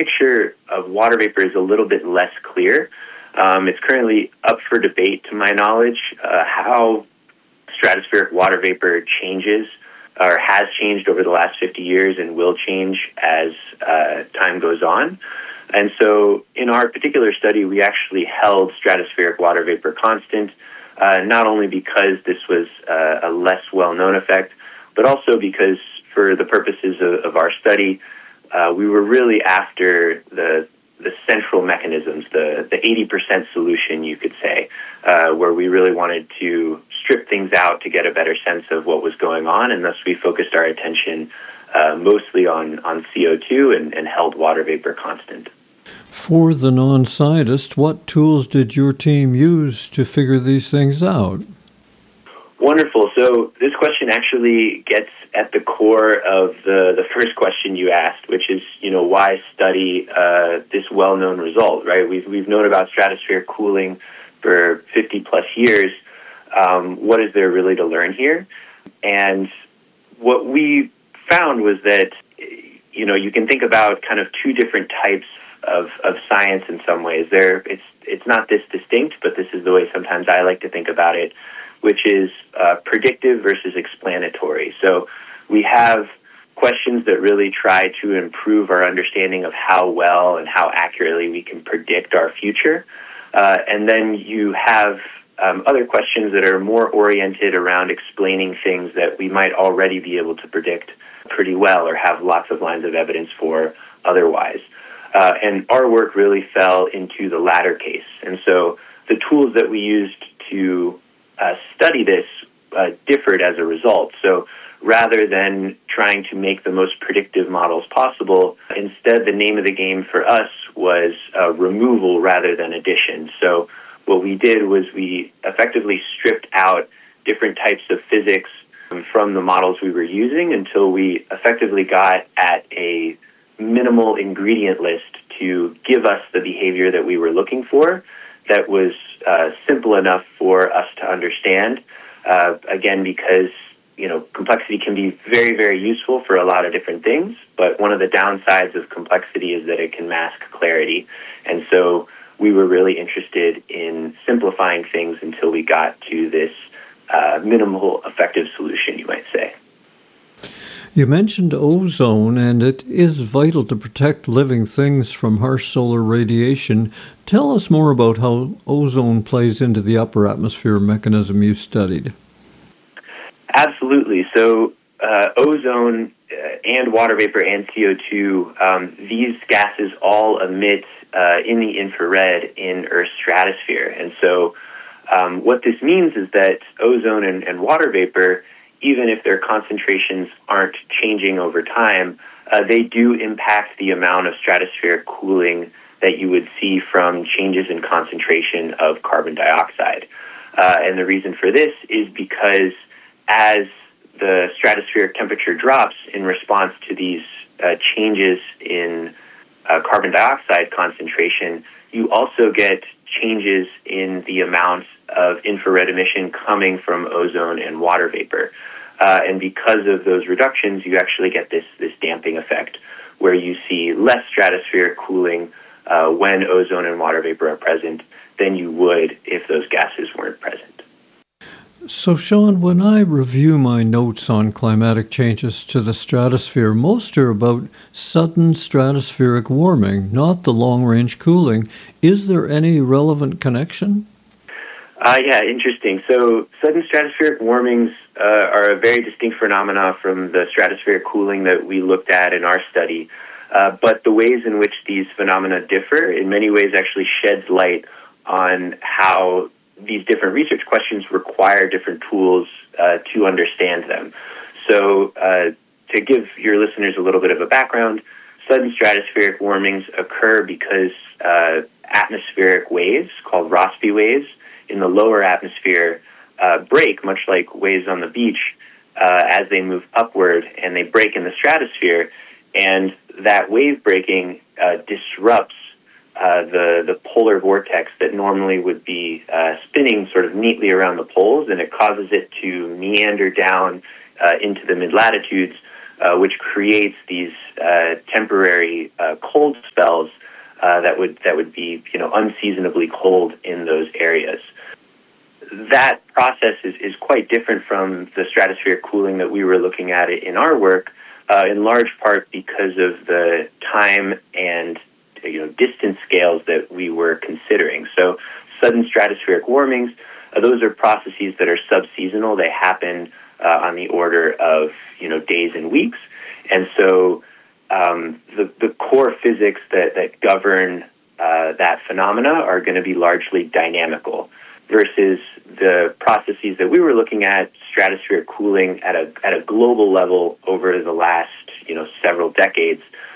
picture of water vapor is a little bit less clear. It's currently up for debate, to my knowledge, how stratospheric water vapor changes or has changed over the last 50 years and will change as time goes on. And so in our particular study, we actually held stratospheric water vapor constant, not only because this was a less well-known effect, but also because for the purposes of our study, we were really after the central mechanisms, the 80% solution, you could say, where we really wanted to strip things out to get a better sense of what was going on, and thus we focused our attention mostly on CO2 and held water vapor constant. For the non-scientist, what tools did your team use to figure these things out? Wonderful. So this question actually gets at the core of the first question you asked, which is, why study this well-known result, right? We've known about stratospheric cooling for 50 plus years. What is there really to learn here? And what we found was that, you can think about kind of two different types of science in some ways. It's not this distinct, but this is the way sometimes I like to think about it, which is predictive versus explanatory. So we have questions that really try to improve our understanding of how well and how accurately we can predict our future. And then you have other questions that are more oriented around explaining things that we might already be able to predict pretty well or have lots of lines of evidence for otherwise. And our work really fell into the latter case. And so the tools that we used to study this differed as a result. So rather than trying to make the most predictive models possible, instead the name of the game for us was removal rather than addition. So what we did was we effectively stripped out different types of physics from the models we were using until we effectively got at a minimal ingredient list to give us the behavior that we were looking for that was simple enough for us to understand. Again, because complexity can be very, very useful for a lot of different things, but one of the downsides of complexity is that it can mask clarity. And so we were really interested in simplifying things until we got to this minimal effective solution, you might say. You mentioned ozone, and it is vital to protect living things from harsh solar radiation. Tell us more about how ozone plays into the upper atmosphere mechanism you studied. Absolutely. So ozone and water vapor and CO2, these gases all emit in the infrared in Earth's stratosphere. And so what this means is that ozone and water vapor, even if their concentrations aren't changing over time, they do impact the amount of stratospheric cooling that you would see from changes in concentration of carbon dioxide. And the reason for this is because as the stratospheric temperature drops in response to these changes in carbon dioxide concentration, you also get changes in the amount of infrared emission coming from ozone and water vapor. And because of those reductions, you actually get this damping effect where you see less stratospheric cooling when ozone and water vapor are present than you would if those gases weren't present. So, Sean, when I review my notes on climatic changes to the stratosphere, most are about sudden stratospheric warming, not the long-range cooling. Is there any relevant connection? Yeah, interesting. So sudden stratospheric warmings are a very distinct phenomena from the stratospheric cooling that we looked at in our study. But the ways in which these phenomena differ in many ways actually sheds light on how these different research questions require different tools to understand them. So to give your listeners a little bit of a background, sudden stratospheric warmings occur because atmospheric waves, called Rossby waves, in the lower atmosphere break, much like waves on the beach, as they move upward, and they break in the stratosphere. And that wave breaking disrupts the polar vortex that normally would be spinning sort of neatly around the poles, and it causes it to meander down into the mid-latitudes, which creates these temporary cold spells that would be unseasonably cold in those areas. That process is quite different from the stratospheric cooling that we were looking at in our work, in large part because of the time and distance scales that we were considering. So sudden stratospheric warmings, those are processes that are subseasonal. They happen on the order of days and weeks, and so the core physics that govern that phenomena are going to be largely dynamical, versus the processes that we were looking at, stratospheric cooling at a global level over the last several decades,